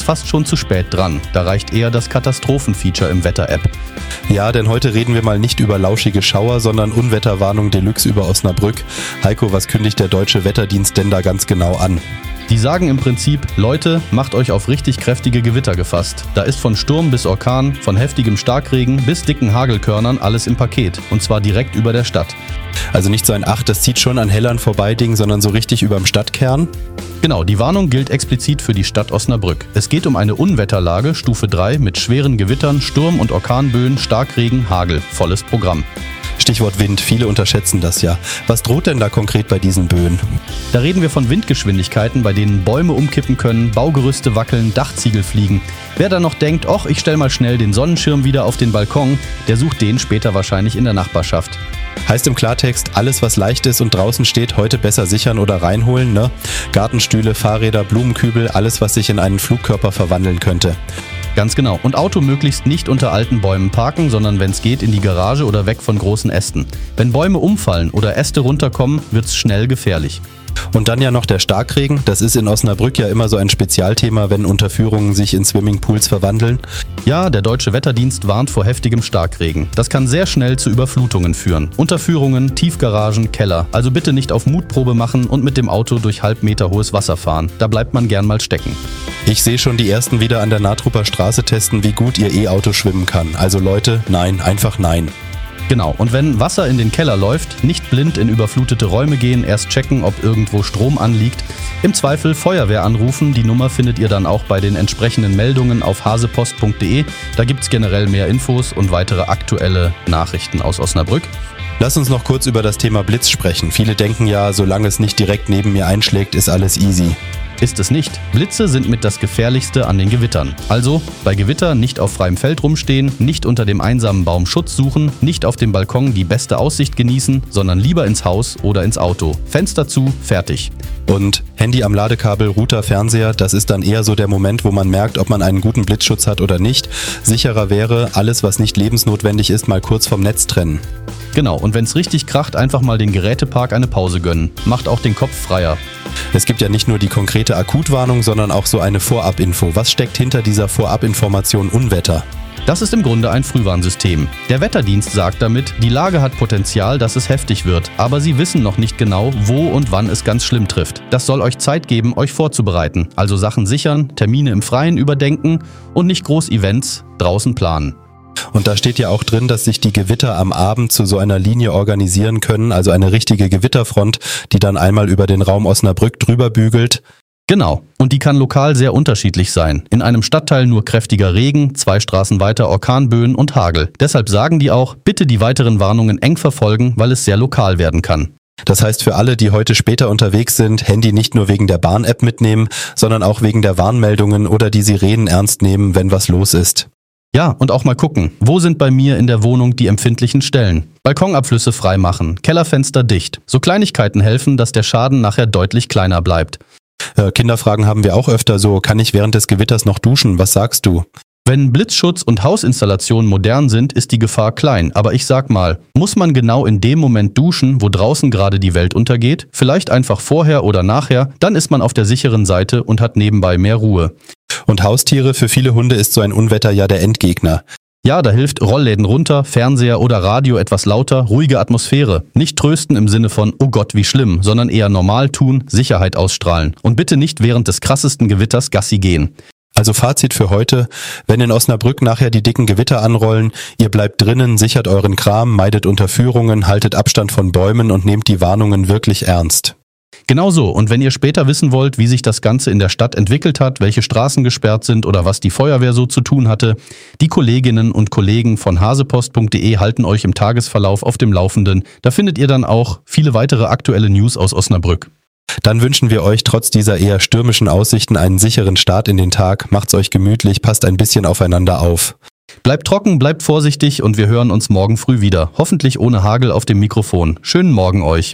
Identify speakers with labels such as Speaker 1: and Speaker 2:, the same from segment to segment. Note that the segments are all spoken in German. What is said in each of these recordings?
Speaker 1: fast schon zu spät dran. Da reicht eher das Katastrophenfeature im Wetter-App.
Speaker 2: Ja, denn heute reden wir mal nicht über lauschige Schauer, sondern Unwetterwarnung Deluxe über Osnabrück. Heiko, was kündigt der Deutsche Wetterdienst denn da ganz genau an?
Speaker 1: Die sagen im Prinzip, Leute, macht euch auf richtig kräftige Gewitter gefasst. Da ist von Sturm bis Orkan, von heftigem Starkregen bis dicken Hagelkörnern alles im Paket. Und zwar direkt über der Stadt.
Speaker 2: Also nicht so ein Ach, das zieht schon an Hellern vorbei Ding, sondern so richtig überm Stadtkern?
Speaker 1: Genau, die Warnung gilt explizit für die Stadt Osnabrück. Es geht um eine Unwetterlage, Stufe 3, mit schweren Gewittern, Sturm- und Orkanböen, Starkregen, Hagel. Volles Programm.
Speaker 2: Stichwort Wind, viele unterschätzen das ja. Was droht denn da konkret bei diesen Böen?
Speaker 1: Da reden wir von Windgeschwindigkeiten, bei denen Bäume umkippen können, Baugerüste wackeln, Dachziegel fliegen. Wer da noch denkt, och, ich stell mal schnell den Sonnenschirm wieder auf den Balkon, der sucht den später wahrscheinlich in der Nachbarschaft.
Speaker 2: Heißt im Klartext, alles was leicht ist und draußen steht, heute besser sichern oder reinholen, ne? Gartenstühle, Fahrräder, Blumenkübel, alles was sich in einen Flugkörper verwandeln könnte.
Speaker 1: Ganz genau. Und Auto möglichst nicht unter alten Bäumen parken, sondern wenn es geht in die Garage oder weg von großen Ästen. Wenn Bäume umfallen oder Äste runterkommen, wird's schnell gefährlich.
Speaker 2: Und dann ja noch der Starkregen. Das ist in Osnabrück ja immer so ein Spezialthema, wenn Unterführungen sich in Swimmingpools verwandeln.
Speaker 1: Ja, der Deutsche Wetterdienst warnt vor heftigem Starkregen. Das kann sehr schnell zu Überflutungen führen. Unterführungen, Tiefgaragen, Keller. Also bitte nicht auf Mutprobe machen und mit dem Auto durch halbmeter hohes Wasser fahren. Da bleibt man gern mal stecken.
Speaker 2: Ich sehe schon die Ersten wieder an der Natrupper Straße testen, wie gut ihr E-Auto schwimmen kann. Also Leute, nein, einfach nein.
Speaker 1: Genau, und wenn Wasser in den Keller läuft, nicht blind in überflutete Räume gehen, erst checken, ob irgendwo Strom anliegt. Im Zweifel Feuerwehr anrufen, die Nummer findet ihr dann auch bei den entsprechenden Meldungen auf hasepost.de. Da gibt's generell mehr Infos und weitere aktuelle Nachrichten aus Osnabrück.
Speaker 2: Lass uns noch kurz über das Thema Blitz sprechen. Viele denken ja, solange es nicht direkt neben mir einschlägt, ist alles easy.
Speaker 1: Ist es nicht. Blitze sind mit das Gefährlichste an den Gewittern. Also bei Gewitter nicht auf freiem Feld rumstehen, nicht unter dem einsamen Baum Schutz suchen, nicht auf dem Balkon die beste Aussicht genießen, sondern lieber ins Haus oder ins Auto. Fenster zu, fertig.
Speaker 2: Und Handy am Ladekabel, Router, Fernseher, das ist dann eher so der Moment, wo man merkt, ob man einen guten Blitzschutz hat oder nicht. Sicherer wäre, alles was nicht lebensnotwendig ist, mal kurz vom Netz trennen.
Speaker 1: Genau, und wenn's richtig kracht, einfach mal den Gerätepark eine Pause gönnen. Macht auch den Kopf freier.
Speaker 2: Es gibt ja nicht nur die konkrete Akutwarnung, sondern auch so eine Vorabinfo. Was steckt hinter dieser Vorabinformation Unwetter?
Speaker 1: Das ist im Grunde ein Frühwarnsystem. Der Wetterdienst sagt damit, die Lage hat Potenzial, dass es heftig wird, aber sie wissen noch nicht genau, wo und wann es ganz schlimm trifft. Das soll euch Zeit geben, euch vorzubereiten. Also Sachen sichern, Termine im Freien überdenken und nicht Groß-Events draußen planen.
Speaker 2: Und da steht ja auch drin, dass sich die Gewitter am Abend zu so einer Linie organisieren können, also eine richtige Gewitterfront, die dann einmal über den Raum Osnabrück drüber bügelt.
Speaker 1: Genau, und die kann lokal sehr unterschiedlich sein. In einem Stadtteil nur kräftiger Regen, 2 Straßen weiter Orkanböen und Hagel. Deshalb sagen die auch, bitte die weiteren Warnungen eng verfolgen, weil es sehr lokal werden kann.
Speaker 2: Das heißt für alle, die heute später unterwegs sind, Handy nicht nur wegen der Bahn-App mitnehmen, sondern auch wegen der Warnmeldungen oder die Sirenen ernst nehmen, wenn was los ist.
Speaker 1: Ja, und auch mal gucken, wo sind bei mir in der Wohnung die empfindlichen Stellen? Balkonabflüsse freimachen, Kellerfenster dicht. So Kleinigkeiten helfen, dass der Schaden nachher deutlich kleiner bleibt.
Speaker 2: Kinderfragen haben wir auch öfter so, kann ich während des Gewitters noch duschen? Was sagst du?
Speaker 1: Wenn Blitzschutz und Hausinstallationen modern sind, ist die Gefahr klein. Aber ich sag mal, muss man genau in dem Moment duschen, wo draußen gerade die Welt untergeht? Vielleicht einfach vorher oder nachher, dann ist man auf der sicheren Seite und hat nebenbei mehr Ruhe.
Speaker 2: Und Haustiere, für viele Hunde ist so ein Unwetter ja der Endgegner.
Speaker 1: Ja, da hilft Rollläden runter, Fernseher oder Radio etwas lauter, ruhige Atmosphäre. Nicht trösten im Sinne von, oh Gott, wie schlimm, sondern eher normal tun, Sicherheit ausstrahlen. Und bitte nicht während des krassesten Gewitters Gassi gehen.
Speaker 2: Also Fazit für heute, wenn in Osnabrück nachher die dicken Gewitter anrollen, ihr bleibt drinnen, sichert euren Kram, meidet Unterführungen, haltet Abstand von Bäumen und nehmt die Warnungen wirklich ernst.
Speaker 1: Genau so. Und wenn ihr später wissen wollt, wie sich das Ganze in der Stadt entwickelt hat, welche Straßen gesperrt sind oder was die Feuerwehr so zu tun hatte, die Kolleginnen und Kollegen von hasepost.de halten euch im Tagesverlauf auf dem Laufenden. Da findet ihr dann auch viele weitere aktuelle News aus Osnabrück.
Speaker 2: Dann wünschen wir euch trotz dieser eher stürmischen Aussichten einen sicheren Start in den Tag. Macht's euch gemütlich, passt ein bisschen aufeinander auf.
Speaker 1: Bleibt trocken, bleibt vorsichtig und wir hören uns morgen früh wieder. Hoffentlich ohne Hagel auf dem Mikrofon. Schönen Morgen euch.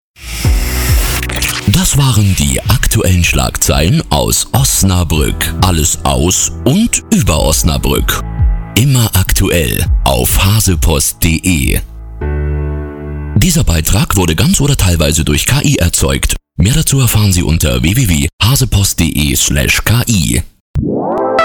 Speaker 3: Das waren die aktuellen Schlagzeilen aus Osnabrück. Alles aus und über Osnabrück. Immer aktuell auf hasepost.de. Dieser Beitrag wurde ganz oder teilweise durch KI erzeugt. Mehr dazu erfahren Sie unter www.hasepost.de/ki.